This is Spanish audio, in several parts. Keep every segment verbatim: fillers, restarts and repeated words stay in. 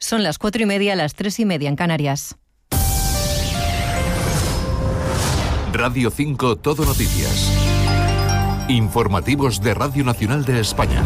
Son las cuatro y media, las tres y media en Canarias. Radio cinco Todo Noticias. Informativos de Radio Nacional de España.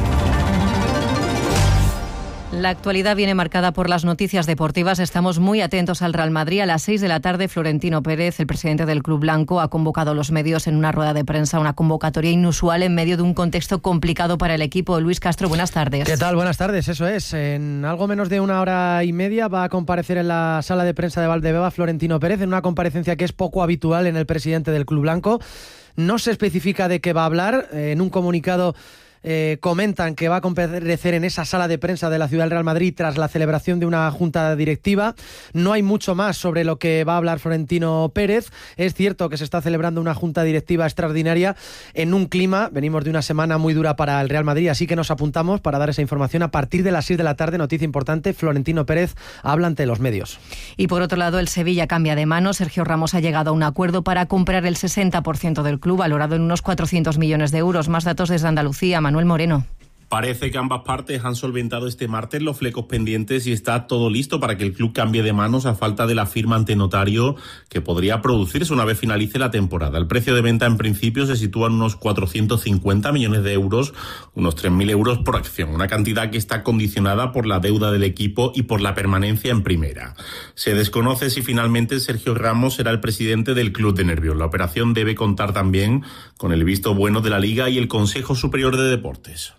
La actualidad viene marcada por las noticias deportivas. Estamos muy atentos al Real Madrid. A las seis de la tarde, Florentino Pérez, el presidente del Club Blanco, ha convocado a los medios en una rueda de prensa, una convocatoria inusual en medio de un contexto complicado para el equipo. Luis Castro, buenas tardes. ¿Qué tal? Buenas tardes, eso es. En algo menos de una hora y media va a comparecer en la sala de prensa de Valdebeba Florentino Pérez, en una comparecencia que es poco habitual en el presidente del Club Blanco. No se especifica de qué va a hablar. En un comunicado Eh, comentan que va a comparecer en esa sala de prensa de la ciudad del Real Madrid tras la celebración de una junta directiva. No hay mucho más sobre lo que va a hablar Florentino Pérez. Es cierto que se está celebrando una junta directiva extraordinaria en un clima, venimos de una semana muy dura para el Real Madrid, así que nos apuntamos para dar esa información a partir de las seis de la tarde. Noticia importante, Florentino Pérez habla ante los medios. Y por otro lado, el Sevilla cambia de manos. Sergio Ramos ha llegado a un acuerdo para comprar el sesenta por ciento del club, valorado en unos cuatrocientos millones de euros. Más datos desde Andalucía, Manuel Moreno. Parece que ambas partes han solventado este martes los flecos pendientes y está todo listo para que el club cambie de manos a falta de la firma ante notario que podría producirse una vez finalice la temporada. El precio de venta en principio se sitúa en unos cuatrocientos cincuenta millones de euros, unos tres mil euros por acción, una cantidad que está condicionada por la deuda del equipo y por la permanencia en primera. Se desconoce si finalmente Sergio Ramos será el presidente del club de Nervión. La operación debe contar también con el visto bueno de la Liga y el Consejo Superior de Deportes.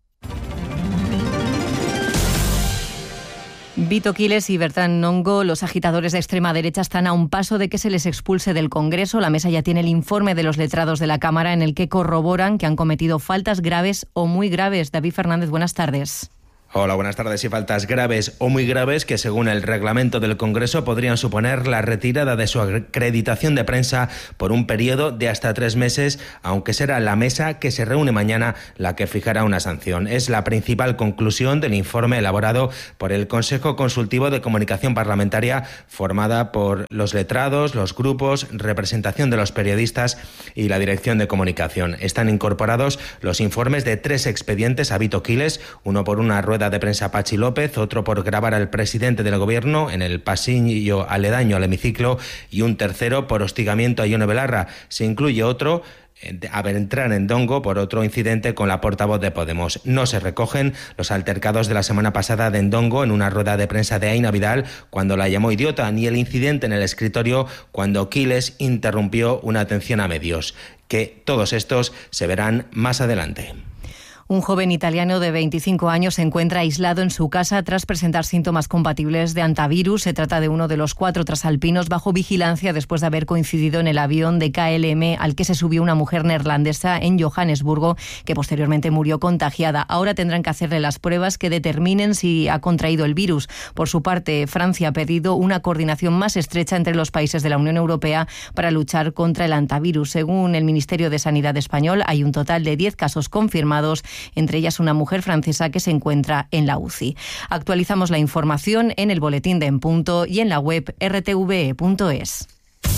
Vito Quiles y Bertrand Nongo, los agitadores de extrema derecha, están a un paso de que se les expulse del Congreso. La mesa ya tiene el informe de los letrados de la Cámara en el que corroboran que han cometido faltas graves o muy graves. David Fernández, buenas tardes. Hola, buenas tardes. Y faltas graves o muy graves que, según el reglamento del Congreso, podrían suponer la retirada de su acreditación de prensa por un periodo de hasta tres meses, aunque será la mesa que se reúne mañana la que fijará una sanción. Es la principal conclusión del informe elaborado por el Consejo Consultivo de Comunicación Parlamentaria, formada por los letrados, los grupos, representación de los periodistas y la Dirección de Comunicación. Están incorporados los informes de tres expedientes a Vito Quiles, uno por una rueda de prensa Pachi López, otro por grabar al presidente del gobierno en el pasillo aledaño al hemiciclo y un tercero por hostigamiento a Ione Belarra. Se incluye otro a Bertrand Ndongo por otro incidente con la portavoz de Podemos. No se recogen los altercados de la semana pasada de Ndongo en una rueda de prensa de Aina Vidal cuando la llamó idiota, ni el incidente en el escritorio cuando Quiles interrumpió una atención a medios, que todos estos se verán más adelante. Un joven italiano de veinticinco años se encuentra aislado en su casa tras presentar síntomas compatibles de antivirus. Se trata de uno de los cuatro transalpinos bajo vigilancia después de haber coincidido en el avión de K L M al que se subió una mujer neerlandesa en Johannesburgo, que posteriormente murió contagiada. Ahora tendrán que hacerle las pruebas que determinen si ha contraído el virus. Por su parte, Francia ha pedido una coordinación más estrecha entre los países de la Unión Europea para luchar contra el antivirus. Según el Ministerio de Sanidad español, hay un total de diez casos confirmados, entre ellas una mujer francesa que se encuentra en la U C I. Actualizamos la información en el boletín de En Punto y en la web erre te ve punto es.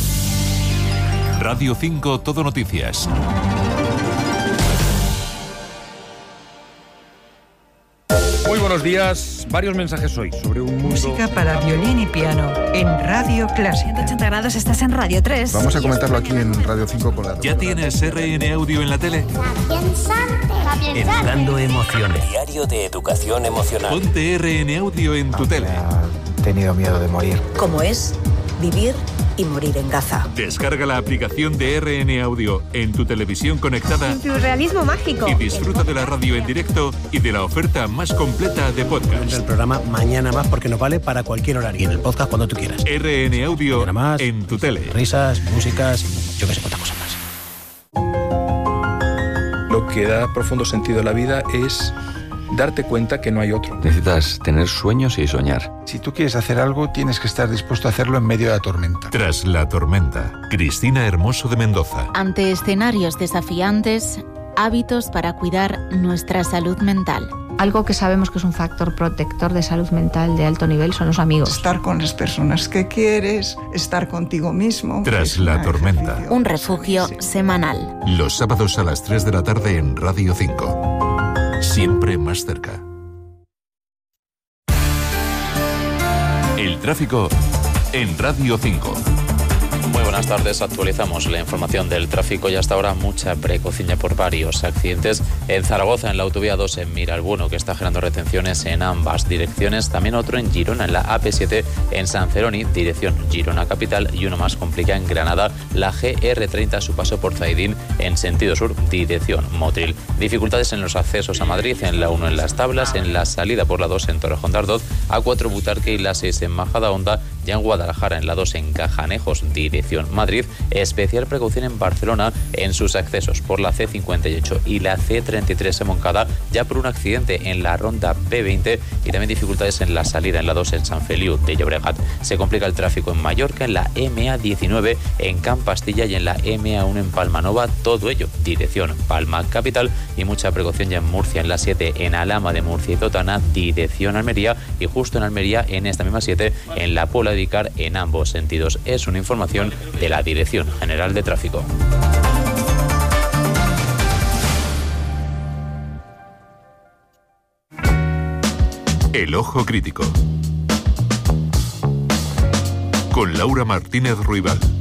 Radio cinco Todo Noticias. Muy buenos días. Varios mensajes hoy sobre un mundo... Música para violín y piano en Radio Clásica. ciento ochenta grados, estás en Radio tres. Vamos a comentarlo aquí en Radio cinco con la... ¿Ya tienes R N Audio en la tele? Educando emociones. Diario de educación emocional. Ponte R N Audio en tu tele. He tenido miedo de morir. ¿Cómo es vivir y morir en Gaza? Descarga la aplicación de R N Audio en tu televisión conectada. Surrealismo mágico. Y disfruta de la radio en directo y de la oferta más completa de podcast. El programa Mañana Más porque nos vale para cualquier horario. Y en el podcast cuando tú quieras. R N Audio más, en tu tele. Risas, músicas, yo que sé cuántas cosas más. Lo que da profundo sentido a la vida es darte cuenta que no hay otro. Necesitas tener sueños y soñar. Si tú quieres hacer algo, tienes que estar dispuesto a hacerlo en medio de la tormenta. Tras la tormenta, Cristina Hermoso de Mendoza. Ante escenarios desafiantes, hábitos para cuidar nuestra salud mental. Algo que sabemos que es un factor protector de salud mental de alto nivel son los amigos. Estar con las personas que quieres, estar contigo mismo. Tras la tormenta. Ejercicio. Un refugio semanal. Los sábados a las tres de la tarde en Radio cinco. Siempre más cerca. tráfico en Radio cinco. Muy buenas tardes, actualizamos la información del tráfico y hasta ahora mucha precaución por varios accidentes en Zaragoza, en la autovía dos en Miralbueno, que está generando retenciones en ambas direcciones, también otro en Girona, en la A P siete en San Celoni, dirección Girona capital, y uno más complica en Granada, la G R treinta a su paso por Zaidín en sentido sur, dirección Motril. Dificultades en los accesos a Madrid, en la uno en Las Tablas, en la salida por la dos en Torrejón de Ardoz, A cuatro Butarque y la seis en Majadahonda, ya en Guadalajara en la dos en Cajanejos, dirección Madrid. Especial precaución en Barcelona en sus accesos por la C cincuenta y ocho y la C treinta y tres en Montcada, ya por un accidente en la ronda P veinte, y también dificultades en la salida en la dos en San Feliu de Llobregat. Se complica el tráfico en Mallorca, en la M A diecinueve en Campastilla y en la M A uno en Palmanova, todo ello dirección Palma capital, y mucha precaución ya en Murcia, en la siete en Alhama de Murcia y Totana, dirección Almería, y justo en Almería en esta misma siete en la Puebla de Icar en ambos sentidos. Es una información de la Dirección General de Tráfico. El Ojo Crítico con Laura Martínez Ruibal.